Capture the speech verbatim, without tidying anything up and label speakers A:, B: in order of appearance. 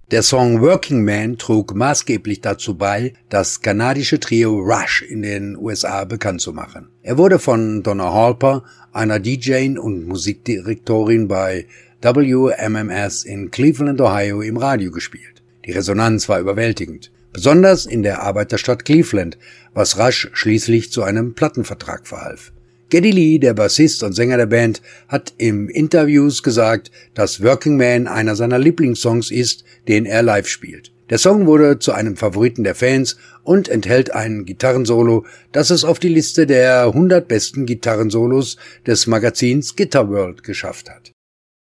A: Der Song Working Man trug maßgeblich dazu bei, das kanadische Trio Rush in den U S A bekannt zu machen. Er wurde von Donna Halper, einer D J und Musikdirektorin bei W M M S in Cleveland, Ohio, im Radio gespielt. Die Resonanz war überwältigend, besonders in der Arbeiterstadt Cleveland, was Rush schließlich zu einem Plattenvertrag verhalf. Geddy Lee, der Bassist und Sänger der Band, hat im Interviews gesagt, dass Working Man einer seiner Lieblingssongs ist, den er live spielt. Der Song wurde zu einem Favoriten der Fans und enthält ein Gitarrensolo, das es auf die Liste der hundert besten Gitarrensolos des Magazins Guitar World geschafft hat.